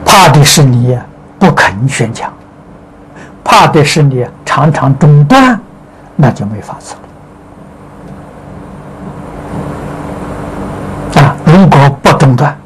怕的是你不肯宣讲，怕的是你常常中断，那就没法子了。如果不中断，